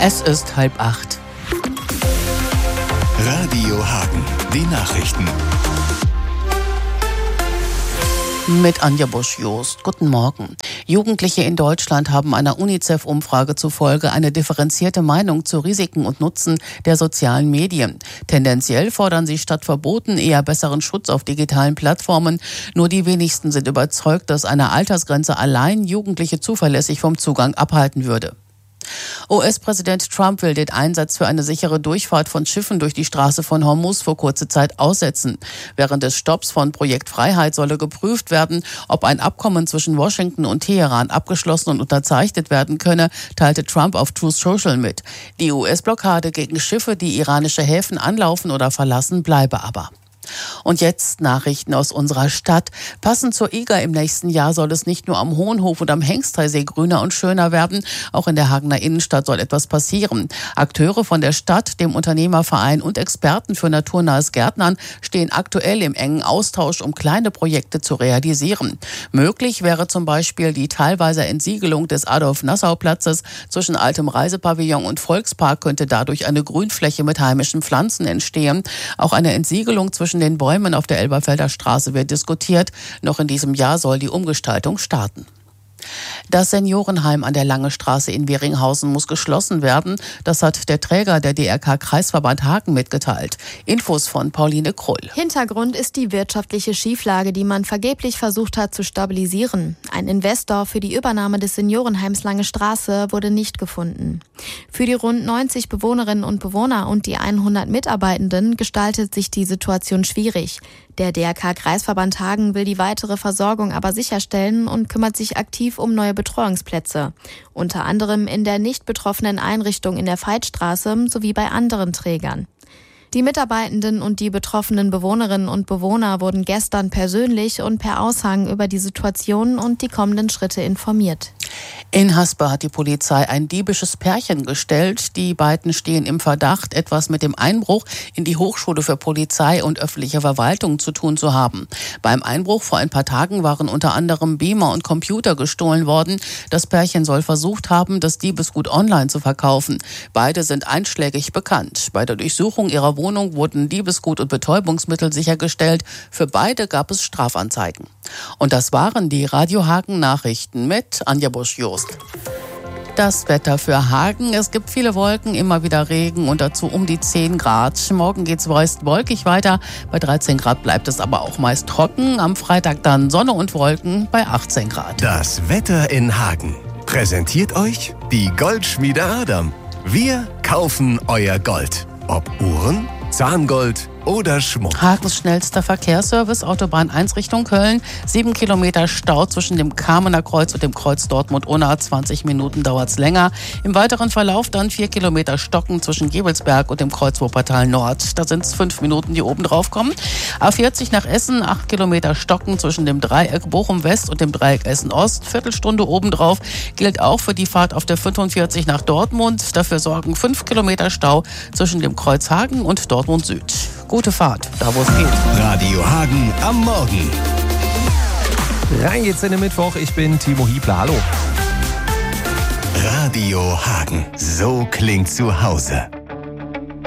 Es ist 7:30. Radio Hagen, die Nachrichten. Mit Anja Busch-Jost. Guten Morgen. Jugendliche in Deutschland haben einer UNICEF-Umfrage zufolge eine differenzierte Meinung zu Risiken und Nutzen der sozialen Medien. Tendenziell fordern sie statt Verboten eher besseren Schutz auf digitalen Plattformen. Nur die wenigsten sind überzeugt, dass eine Altersgrenze allein Jugendliche zuverlässig vom Zugang abhalten würde. US-Präsident Trump will den Einsatz für eine sichere Durchfahrt von Schiffen durch die Straße von Hormuz für kurze Zeit aussetzen. Während des Stopps von Projekt Freiheit solle geprüft werden, ob ein Abkommen zwischen Washington und Teheran abgeschlossen und unterzeichnet werden könne, teilte Trump auf Truth Social mit. Die US-Blockade gegen Schiffe, die iranische Häfen anlaufen oder verlassen, bleibe aber. Und jetzt Nachrichten aus unserer Stadt. Passend zur IGA im nächsten Jahr soll es nicht nur am Hohenhof und am Hengsteisee grüner und schöner werden. Auch in der Hagener Innenstadt soll etwas passieren. Akteure von der Stadt, dem Unternehmerverein und Experten für naturnahes Gärtnern stehen aktuell im engen Austausch, um kleine Projekte zu realisieren. Möglich wäre zum Beispiel die teilweise Entsiegelung des Adolf-Nassau-Platzes. Zwischen altem Reisepavillon und Volkspark könnte dadurch eine Grünfläche mit heimischen Pflanzen entstehen. Auch eine Entsiegelung zwischen den Bäumen auf der Elberfelder Straße wird diskutiert. Noch in diesem Jahr soll die Umgestaltung starten. Das Seniorenheim an der Lange Straße in Weringhausen muss geschlossen werden. Das hat der Träger der DRK-Kreisverband Hagen mitgeteilt. Infos von Pauline Krull. Hintergrund ist die wirtschaftliche Schieflage, die man vergeblich versucht hat zu stabilisieren. Ein Investor für die Übernahme des Seniorenheims Lange Straße wurde nicht gefunden. Für die rund 90 Bewohnerinnen und Bewohner und die 100 Mitarbeitenden gestaltet sich die Situation schwierig. Der DRK-Kreisverband Hagen will die weitere Versorgung aber sicherstellen und kümmert sich aktiv um neue Betreuungsplätze. Unter anderem in der nicht betroffenen Einrichtung in der Veitstraße sowie bei anderen Trägern. Die Mitarbeitenden und die betroffenen Bewohnerinnen und Bewohner wurden gestern persönlich und per Aushang über die Situation und die kommenden Schritte informiert. In Haspe hat die Polizei ein diebisches Pärchen gestellt. Die beiden stehen im Verdacht, etwas mit dem Einbruch in die Hochschule für Polizei und öffentliche Verwaltung zu tun zu haben. Beim Einbruch vor ein paar Tagen waren unter anderem Beamer und Computer gestohlen worden. Das Pärchen soll versucht haben, das Diebesgut online zu verkaufen. Beide sind einschlägig bekannt. Bei der Durchsuchung ihrer Wohnung wurden Diebesgut und Betäubungsmittel sichergestellt. Für beide gab es Strafanzeigen. Und das waren die Radio Hagen Nachrichten mit Anja Busch-Jost. Das Wetter für Hagen. Es gibt viele Wolken, immer wieder Regen und dazu um die 10 Grad. Morgen geht's meist wolkig weiter. Bei 13 Grad bleibt es aber auch meist trocken. Am Freitag dann Sonne und Wolken bei 18 Grad. Das Wetter in Hagen präsentiert euch die Goldschmiede Adam. Wir kaufen euer Gold. Ob Uhren, Zahngold oder Schmuck. Hagens schnellster Verkehrsservice, Autobahn 1 Richtung Köln. 7 Kilometer Stau zwischen dem Kamener Kreuz und dem Kreuz Dortmund-Unna. 20 Minuten dauert's länger. Im weiteren Verlauf dann 4 Kilometer Stocken zwischen Gebelsberg und dem Kreuz Wuppertal Nord. Da sind's 5 Minuten, die oben drauf kommen. A40 nach Essen, 8 Kilometer Stocken zwischen dem Dreieck Bochum West und dem Dreieck Essen Ost. Viertelstunde obendrauf. Gilt auch für die Fahrt auf der 45 nach Dortmund. Dafür sorgen 5 Kilometer Stau zwischen dem Kreuz Hagen und Dortmund Süd. Gute Fahrt, da wo es geht. Radio Hagen am Morgen. Rein geht's in den Mittwoch. Ich bin Timo Hiebler. Hallo. Radio Hagen. So klingt zu Hause.